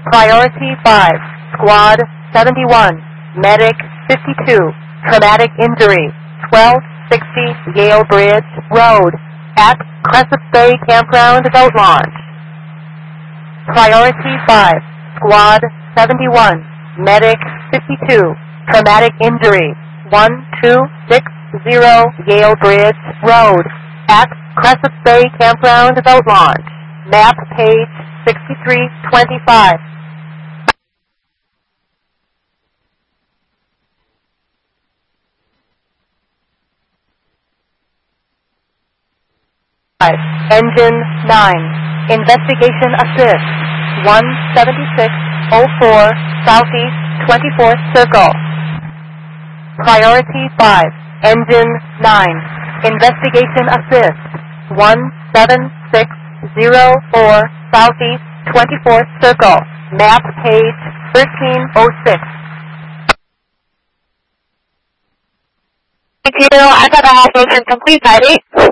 Priority 5, Squad 71, Medic 52, Traumatic Injury, 1260 Yale Bridge Road, at Crescent Bay Campground Boat Launch. Priority 5, Squad 71, Medic 52, Traumatic Injury, 1260 Yale Bridge Road, at Crescent Bay Campground Boat Launch. Map page 6325. Engine 9. Investigation assist. 17604 Southeast 24th Circle. Priority 5. Engine 9. Investigation assist. 17604 Southeast 24th Circle. Map page 1306. Thank you. I got the operation complete, Patty.